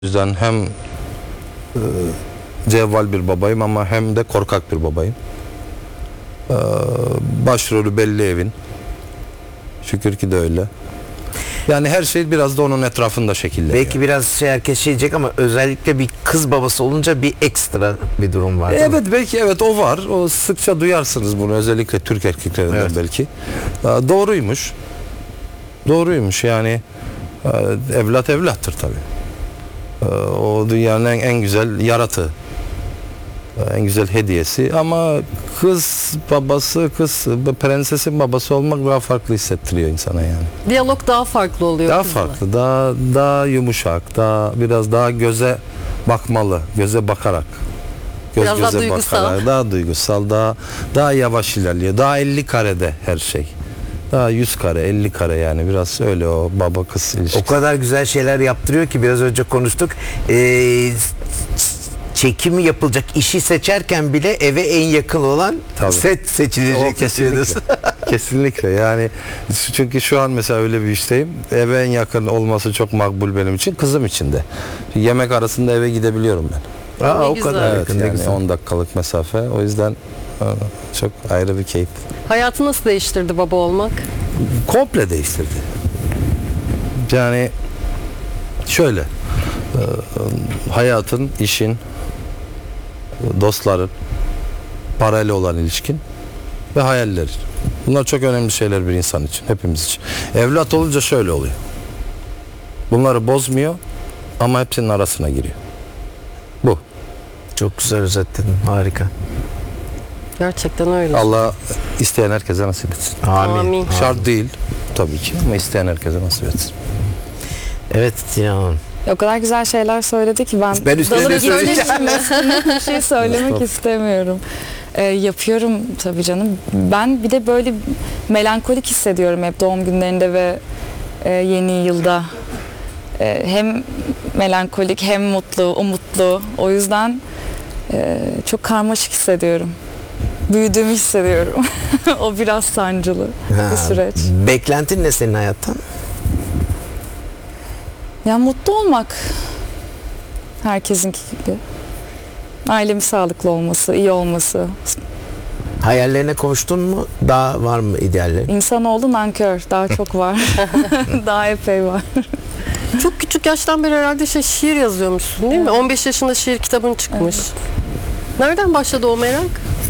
O yüzden hem cevval bir babayım ama hem de korkak bir babayım. Başrolü belli evin. Şükür ki de öyle. Yani her şey biraz da onun etrafında şekilleniyor. Belki biraz herkes şey diyecek ama özellikle bir kız babası olunca bir ekstra bir durum var. Evet, belki evet o var. O sıkça duyarsınız bunu, özellikle Türk erkeklerinden Evet. belki. Doğruymuş. Doğruymuş yani. Evlat evlattır tabii. O dünyanın en güzel yaratığı. En güzel hediyesi ama kız babası, prensesin babası olmak daha farklı hissettiriyor insana yani. Diyalog daha farklı oluyor. Daha kızla. farklı, daha yumuşak, biraz daha göze bakmalı, göze bakarak. Biraz daha duygusal. Bakarak, daha duygusal, daha yavaş ilerliyor. Daha 50 karede her şey. Daha 100 kare, 50 kare yani biraz öyle o baba kız ilişkisi. O kadar güzel şeyler yaptırıyor ki biraz önce konuştuk. Çekimi yapılacak işi seçerken bile eve en yakın olan Tabii. set seçilecek. O kesinlikle. Kesinlikle yani çünkü şu an mesela öyle bir işteyim. Eve en yakın olması çok makbul benim için, kızım için de. Yemek arasında eve gidebiliyorum ben. Ne O güzel. kadar Evet, yakın, ne yani güzel. 10 dakikalık mesafe. O yüzden çok ayrı bir keyif. Hayatı nasıl değiştirdi baba olmak? Komple değiştirdi. Yani şöyle hayatın, işin, dostların, parayla olan ilişkin ve hayallerin. Bunlar çok önemli şeyler bir insan için, hepimiz için. Evlat olunca şöyle oluyor. Bunları bozmuyor ama hepsinin arasına giriyor. Bu. Çok güzel özetledin. Harika. Gerçekten öyle. Allah isteyen herkese nasip etsin. Amin. Amin. Şart değil tabii ki ama isteyen herkese nasip etsin. Evet Tina Hanım. O kadar güzel şeyler söyledi ki ben Üstüne dalıp ne gittiğim söyleyeceğim? için bir şey söylemek istemiyorum. Yapıyorum tabii canım. Ben bir de böyle melankolik hissediyorum hep doğum günlerinde ve yeni yılda. Hem melankolik hem mutlu, umutlu. O yüzden çok karmaşık hissediyorum. Büyüdüğümü hissediyorum. O biraz sancılı bir süreç. Beklentin ne senin hayattan? Ya mutlu olmak, herkesinki gibi. Ailemin sağlıklı olması, iyi olması. Hayallerine kavuştun mu? Daha var mı ideallerin? İnsanoğlu nankör, daha çok var. Daha epey var. Çok küçük yaştan beri herhalde şiir yazıyormuşsun değil mi? 15 yaşında şiir kitabın çıkmış. Nereden başladı o merak?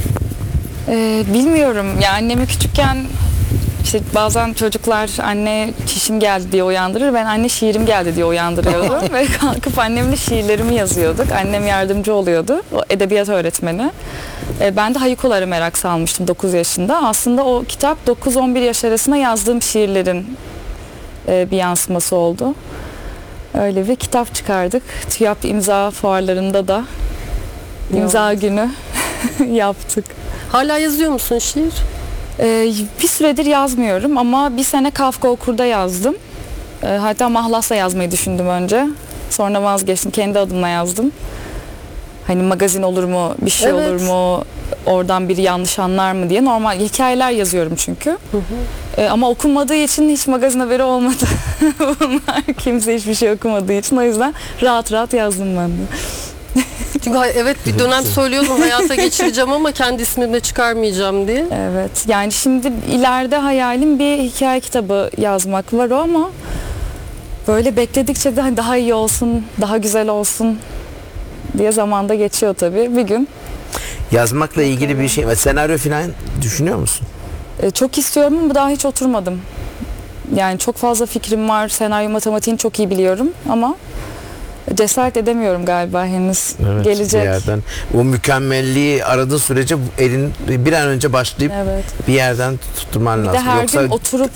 Bilmiyorum. Ya annemi küçükken işte bazen çocuklar anne çişim geldi diye uyandırır. Ben anne şiirim geldi diye uyandırıyordum. Ve kalkıp annemle şiirlerimi yazıyorduk. Annem yardımcı oluyordu. O edebiyat öğretmeni. Ben de haykulara merak salmıştım 9 yaşında. Aslında o kitap 9-11 yaş arasında yazdığım şiirlerin bir yansıması oldu. Öyle bir kitap çıkardık. TÜYAP imza fuarlarında da imza günü yaptık. Hala yazıyor musun şiir? Bir süredir yazmıyorum ama bir sene Kafka Okur'da yazdım. Hatta Mahlas'la yazmayı düşündüm önce. Sonra vazgeçtim. Kendi adımla yazdım. Hani magazin olur mu, bir şey Evet. olur mu, oradan biri yanlış anlar mı diye. Normal hikayeler yazıyorum çünkü. Ama okunmadığı için hiç magazin haberi olmadı. Bunlar kimse hiçbir şey okumadığı için. O yüzden rahat rahat yazdım ben de. Çünkü evet bir dönem söylüyordum hayata geçireceğim ama kendi ismimle çıkarmayacağım diye. Evet. Yani şimdi ileride hayalim bir hikaye kitabı yazmak var o ama böyle bekledikçe de daha iyi olsun, daha güzel olsun diye zamanda geçiyor tabii. Bir gün Yazmakla ilgili bir şey. Senaryo falan düşünüyor musun? çok istiyorum ama daha hiç oturmadım. Yani çok fazla fikrim var. Senaryo matematiğini çok iyi biliyorum ama cesaret edemiyorum galiba henüz. Evet, Gelecek. bir yerden. O mükemmelliği aradığın sürece elin bir an önce başlayıp Evet. bir yerden tutturman Bir de lazım. her Yoksa gün oturup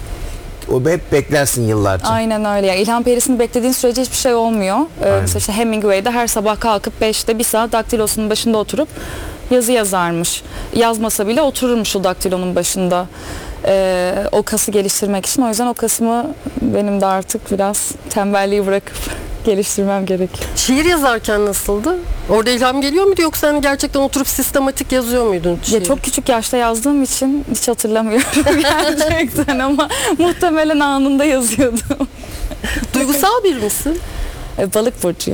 o hep beklersin yıllarca. aynen öyle. Yani İlhan Perisi'ni beklediğin sürece hiçbir şey olmuyor. Mesela işte Hemingway'de her sabah kalkıp 5'te bir saat daktilosunun başında oturup yazı yazarmış. Yazmasa bile otururmuş o daktilonun başında. O kası geliştirmek için. O yüzden o kasımı benim de artık biraz tembelliği bırakıp geliştirmem gerek. Şiir yazarken nasıldı? Orada ilham geliyor muydu yoksa hani gerçekten oturup sistematik yazıyor muydun şiir? Ya çok küçük yaşta yazdığım için hiç hatırlamıyorum gerçekten ama muhtemelen anında yazıyordum. Duygusal bir misin? Balık burcuyum.